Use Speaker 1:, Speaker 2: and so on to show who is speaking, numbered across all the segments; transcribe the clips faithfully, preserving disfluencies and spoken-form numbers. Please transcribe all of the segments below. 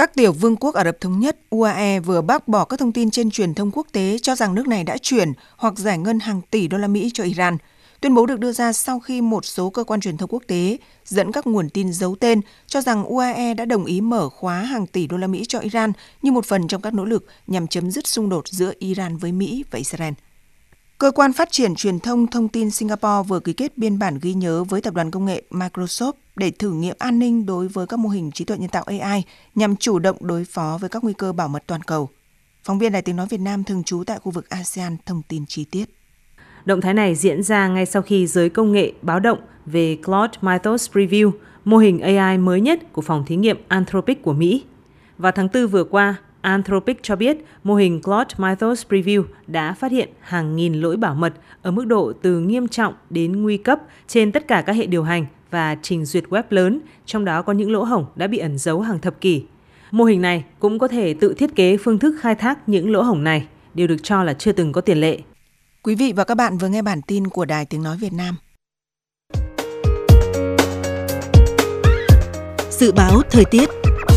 Speaker 1: Các tiểu vương quốc Ả Rập Thống Nhất U A E vừa bác bỏ các thông tin trên truyền thông quốc tế cho rằng nước này đã chuyển hoặc giải ngân hàng tỷ đô la Mỹ cho Iran. Tuyên bố được đưa ra sau khi một số cơ quan truyền thông quốc tế dẫn các nguồn tin giấu tên cho rằng U A E đã đồng ý mở khóa hàng tỷ đô la Mỹ cho Iran như một phần trong các nỗ lực nhằm chấm dứt xung đột giữa Iran với Mỹ và Israel. Cơ quan phát triển truyền thông thông tin Singapore vừa ký kết biên bản ghi nhớ với tập đoàn công nghệ Microsoft để thử nghiệm an ninh đối với các mô hình trí tuệ nhân tạo A I nhằm chủ động đối phó với các nguy cơ bảo mật toàn cầu. Phóng viên Đài Tiếng Nói Việt Nam thường trú tại khu vực a sê an thông tin chi tiết.
Speaker 2: Động thái này diễn ra ngay sau khi giới công nghệ báo động về Claude Mythos Preview, mô hình A I mới nhất của phòng thí nghiệm Anthropic của Mỹ. Vào tháng tư vừa qua, Anthropic cho biết mô hình Claude Mythos Preview đã phát hiện hàng nghìn lỗi bảo mật ở mức độ từ nghiêm trọng đến nguy cấp trên tất cả các hệ điều hành và trình duyệt web lớn, trong đó có những lỗ hổng đã bị ẩn giấu hàng thập kỷ. Mô hình này cũng có thể tự thiết kế phương thức khai thác những lỗ hổng này, điều được cho là chưa từng có tiền lệ.
Speaker 1: Quý vị và các bạn vừa nghe bản tin của Đài Tiếng Nói Việt Nam.
Speaker 3: Dự báo thời tiết.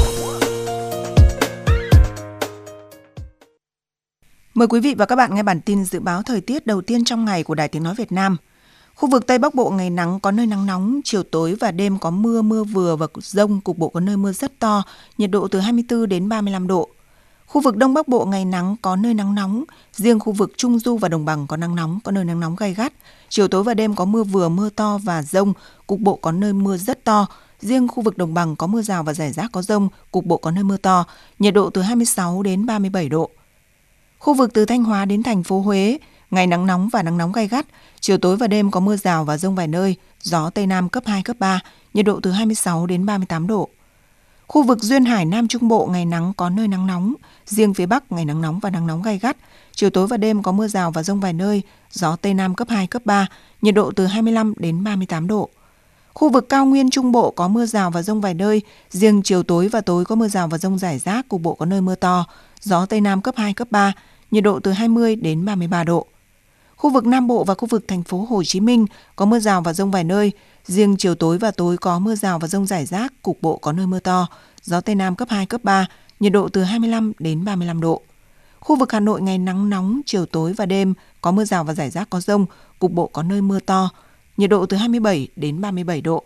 Speaker 1: Mời quý vị và các bạn nghe bản tin dự báo thời tiết đầu tiên trong ngày của Đài Tiếng Nói Việt Nam. Khu vực Tây Bắc Bộ ngày nắng, có nơi nắng nóng, chiều tối và đêm có mưa, mưa vừa và dông, cục bộ có nơi mưa rất to, nhiệt độ từ hai mươi tư đến ba mươi lăm độ. Khu vực Đông Bắc Bộ ngày nắng, có nơi nắng nóng, riêng khu vực Trung Du và Đồng Bằng có nắng nóng, có nơi nắng nóng gay gắt. Chiều tối và đêm có mưa vừa, mưa to và dông, cục bộ có nơi mưa rất to. Riêng khu vực Đồng Bằng có mưa rào và rải rác có dông, cục bộ có nơi mưa to, nhiệt độ từ hai mươi sáu đến ba mươi bảy độ. Khu vực từ Thanh Hóa đến thành phố Huế, ngày nắng nóng và nắng nóng gay gắt, chiều tối và đêm có mưa rào và dông vài nơi, gió Tây Nam cấp hai, cấp ba, nhiệt độ từ hai mươi sáu đến ba mươi tám độ. Khu vực Duyên Hải Nam Trung Bộ ngày nắng có nơi nắng nóng, riêng phía Bắc ngày nắng nóng và nắng nóng gay gắt, chiều tối và đêm có mưa rào và dông vài nơi, gió Tây Nam cấp hai, cấp ba, nhiệt độ từ hai mươi lăm đến ba mươi tám độ. Khu vực Cao Nguyên Trung Bộ có mưa rào và dông vài nơi, riêng chiều tối và tối có mưa rào và dông rải rác, cục bộ có nơi mưa to, gió Tây Nam cấp hai, cấp ba, nhiệt độ từ hai mươi đến ba mươi ba độ. Khu vực Nam Bộ và khu vực thành phố Hồ Chí Minh có mưa rào và dông vài nơi, riêng chiều tối và tối có mưa rào và dông rải rác, cục bộ có nơi mưa to, gió Tây Nam cấp hai, cấp ba, nhiệt độ từ hai mươi lăm đến ba mươi lăm độ. Khu vực Hà Nội ngày nắng nóng, chiều tối và đêm có mưa rào và rải rác có dông, cục bộ có nơi mưa to, nhiệt độ từ hai mươi bảy đến ba mươi bảy độ.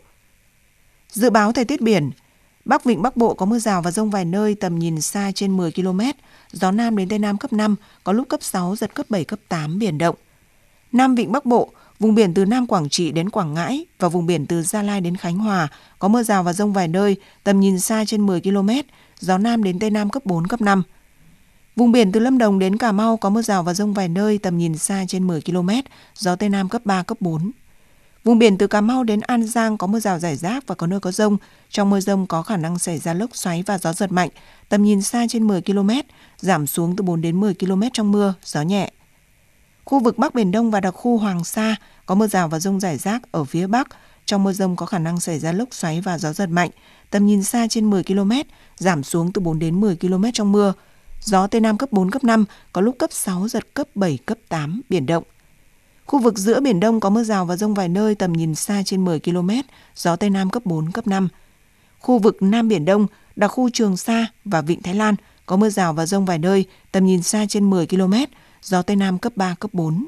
Speaker 1: Dự báo thời tiết biển, Bắc Vịnh Bắc Bộ có mưa rào và dông vài nơi, tầm nhìn xa trên mười ki lô mét, gió Nam đến Tây Nam cấp năm, có lúc cấp sáu, giật cấp bảy, cấp tám, biển động. Nam Vịnh Bắc Bộ, vùng biển từ Nam Quảng Trị đến Quảng Ngãi và vùng biển từ Gia Lai đến Khánh Hòa có mưa rào và dông vài nơi, tầm nhìn xa trên mười ki lô mét, gió Nam đến Tây Nam cấp bốn, cấp năm. Vùng biển từ Lâm Đồng đến Cà Mau có mưa rào và dông vài nơi, tầm nhìn xa trên mười ki lô mét, gió Tây Nam cấp ba, cấp bốn. Vùng biển từ Cà Mau đến An Giang có mưa rào rải rác và có nơi có dông. Trong mưa dông có khả năng xảy ra lốc xoáy và gió giật mạnh, tầm nhìn xa trên mười ki lô mét, giảm xuống từ bốn đến mười ki lô mét trong mưa, gió nhẹ. Khu vực Bắc Biển Đông và đặc khu Hoàng Sa có mưa rào và dông rải rác ở phía Bắc. Trong mưa dông có khả năng xảy ra lốc xoáy và gió giật mạnh, tầm nhìn xa trên mười ki lô mét, giảm xuống từ bốn đến mười ki lô mét trong mưa. Gió Tây Nam cấp bốn, cấp năm, có lúc cấp sáu, giật cấp bảy, cấp tám, biển động. Khu vực giữa Biển Đông có mưa rào và dông vài nơi, tầm nhìn xa trên mười ki lô mét, gió Tây Nam cấp bốn, cấp năm. Khu vực Nam Biển Đông, đặc khu Trường Sa và Vịnh Thái Lan có mưa rào và dông vài nơi, tầm nhìn xa trên mười ki lô mét, gió Tây Nam cấp ba, cấp bốn.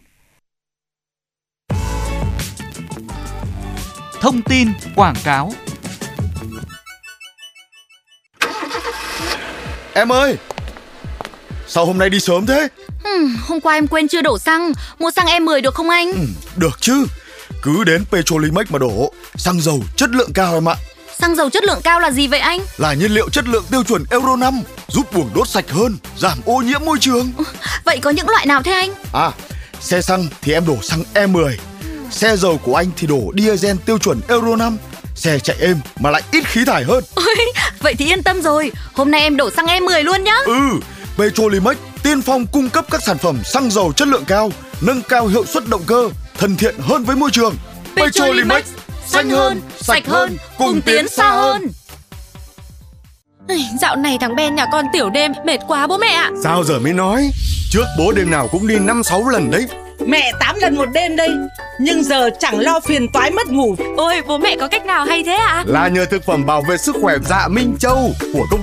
Speaker 4: Thông tin quảng cáo.
Speaker 5: Em ơi, sao hôm nay đi sớm thế?
Speaker 6: Ừ, hôm qua em quên chưa đổ xăng. Mua xăng E mười được không anh?
Speaker 5: Ừ, được chứ. Cứ đến Petrolimex mà đổ. Xăng dầu chất lượng cao em ạ.
Speaker 6: Xăng dầu chất lượng cao là gì vậy anh?
Speaker 5: Là nhiên liệu chất lượng tiêu chuẩn Euro năm, giúp buồng đốt sạch hơn, giảm ô nhiễm môi trường.
Speaker 6: Vậy có những loại nào thế anh?
Speaker 5: À, xe xăng thì em đổ xăng E mười. Xe dầu của anh thì đổ diesel tiêu chuẩn Euro năm. Xe chạy êm mà lại ít khí thải hơn.
Speaker 6: Ôi, vậy thì yên tâm rồi. Hôm nay em đổ xăng E mười luôn nhá.
Speaker 5: Ừ, Petrolimex tiên phong cung cấp các sản phẩm xăng dầu chất lượng cao, nâng cao hiệu suất động cơ, thân thiện hơn với môi trường.
Speaker 6: Petrolimex, xanh hơn, sạch hơn, cùng tiến xa hơn.
Speaker 7: Dạo này thằng Ben nhà con tiểu đêm mệt quá bố mẹ ạ.
Speaker 8: Sao giờ mới nói? Trước bố đêm nào cũng đi năm sáu lần đấy.
Speaker 9: Mẹ tám lần một đêm đây, nhưng giờ chẳng lo phiền toái mất ngủ.
Speaker 7: Ôi bố mẹ có cách nào hay thế ạ?
Speaker 8: Là nhờ thực phẩm bảo vệ sức khỏe Dạ Minh Châu của công